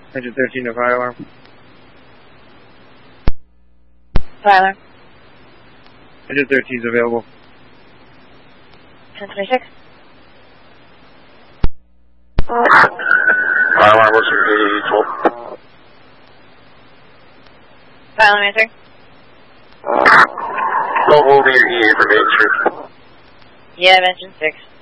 Engine 13 to fire alarm. Fire alarm. Engine 13 is available. 1026. Fire alarm was A12. Fire alarm answering. Don't hold your EA for Main Street. Yeah, engine 6.